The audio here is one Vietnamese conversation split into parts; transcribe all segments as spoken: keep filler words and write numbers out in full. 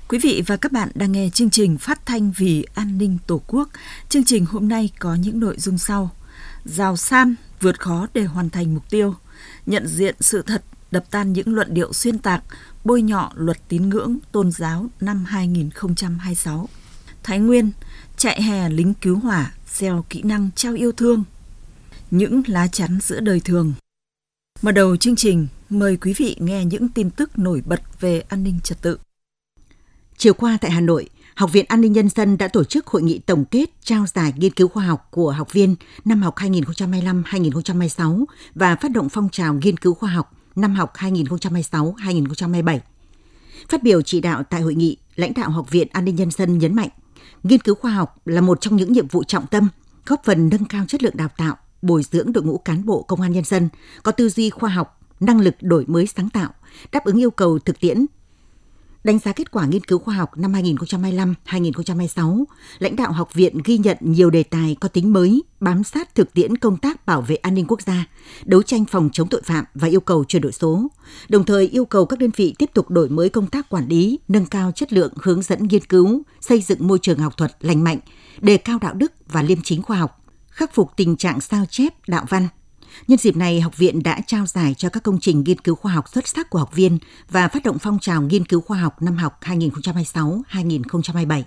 Quý vị và các bạn đang nghe chương trình Phát thanh vì an ninh Tổ quốc. Chương trình hôm nay có những nội dung sau: Rào san vượt khó để hoàn thành mục tiêu, nhận diện sự thật, đập tan những luận điệu xuyên tạc, bôi nhọ luật tín ngưỡng tôn giáo năm hai nghìn không trăm hai mươi sáu. Thái Nguyên, chạy hè lính cứu hỏa, gieo kỹ năng trao yêu thương. Những lá chắn giữa đời thường. Mở đầu chương trình, mời quý vị nghe những tin tức nổi bật về an ninh trật tự. Chiều qua tại Hà Nội, Học viện An ninh Nhân dân đã tổ chức hội nghị tổng kết trao giải nghiên cứu khoa học của học viên năm học hai nghìn không trăm hai mươi lăm hai nghìn không trăm hai mươi sáu và phát động phong trào nghiên cứu khoa học năm học hai nghìn không trăm hai mươi sáu hai nghìn không trăm hai mươi bảy. Phát biểu chỉ đạo tại hội nghị, lãnh đạo Học viện An ninh Nhân dân nhấn mạnh, nghiên cứu khoa học là một trong những nhiệm vụ trọng tâm, góp phần nâng cao chất lượng đào tạo, bồi dưỡng đội ngũ cán bộ công an nhân dân có tư duy khoa học, năng lực đổi mới sáng tạo, đáp ứng yêu cầu thực tiễn. Đánh giá kết quả nghiên cứu khoa học năm hai nghìn không trăm hai mươi lăm hai nghìn không trăm hai mươi sáu, lãnh đạo học viện ghi nhận nhiều đề tài có tính mới, bám sát thực tiễn công tác bảo vệ an ninh quốc gia, đấu tranh phòng chống tội phạm và yêu cầu chuyển đổi số, đồng thời yêu cầu các đơn vị tiếp tục đổi mới công tác quản lý, nâng cao chất lượng hướng dẫn nghiên cứu, xây dựng môi trường học thuật lành mạnh, đề cao đạo đức và liêm chính khoa học, khắc phục tình trạng sao chép đạo văn. Nhân dịp này, học viện đã trao giải cho các công trình nghiên cứu khoa học xuất sắc của học viên và phát động phong trào nghiên cứu khoa học năm học hai nghìn không trăm hai mươi sáu hai nghìn không trăm hai mươi bảy.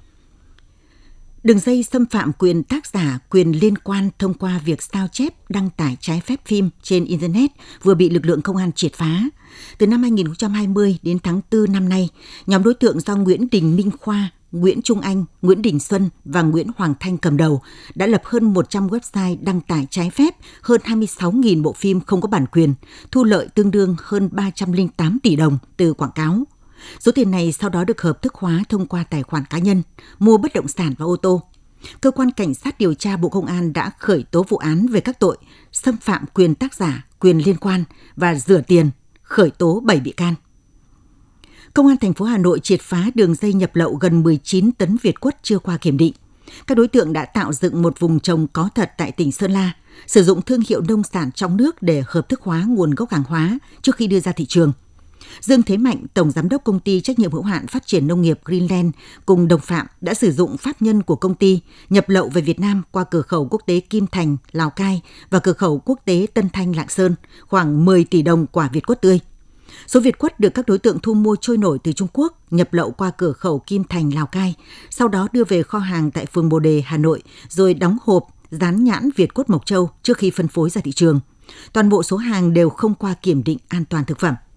Đường dây xâm phạm quyền tác giả, quyền liên quan thông qua việc sao chép, đăng tải trái phép phim trên Internet vừa bị lực lượng công an triệt phá. Từ năm hai nghìn không trăm hai mươi đến tháng tư năm nay, nhóm đối tượng do Nguyễn Đình Minh Khoa, Nguyễn Trung Anh, Nguyễn Đình Xuân và Nguyễn Hoàng Thanh cầm đầu đã lập hơn một trăm website đăng tải trái phép hơn hai mươi sáu nghìn bộ phim không có bản quyền, thu lợi tương đương hơn ba trăm lẻ tám tỷ đồng từ quảng cáo. Số tiền này sau đó được hợp thức hóa thông qua tài khoản cá nhân, mua bất động sản và ô tô. Cơ quan Cảnh sát điều tra Bộ Công an đã khởi tố vụ án về các tội xâm phạm quyền tác giả, quyền liên quan và rửa tiền, khởi tố bảy bị can. Công an thành phố Hà Nội triệt phá đường dây nhập lậu gần mười chín tấn Việt quất chưa qua kiểm định. Các đối tượng đã tạo dựng một vùng trồng có thật tại tỉnh Sơn La, sử dụng thương hiệu nông sản trong nước để hợp thức hóa nguồn gốc hàng hóa trước khi đưa ra thị trường. Dương Thế Mạnh, Tổng Giám đốc Công ty Trách nhiệm hữu hạn Phát triển Nông nghiệp Greenland cùng đồng phạm đã sử dụng pháp nhân của công ty nhập lậu về Việt Nam qua cửa khẩu quốc tế Kim Thành, Lào Cai và cửa khẩu quốc tế Tân Thanh, Lạng Sơn khoảng mười tỷ đồng quả Việt quất tươi. Số Việt quất được các đối tượng thu mua trôi nổi từ Trung Quốc, nhập lậu qua cửa khẩu Kim Thành, Lào Cai, sau đó đưa về kho hàng tại phường Bồ Đề, Hà Nội, rồi đóng hộp, dán nhãn Việt quất Mộc Châu trước khi phân phối ra thị trường. Toàn bộ số hàng đều không qua kiểm định an toàn thực phẩm.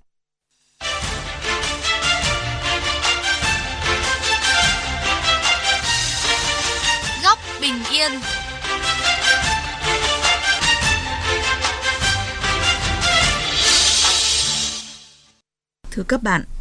Góc Bình Yên. Thưa các bạn,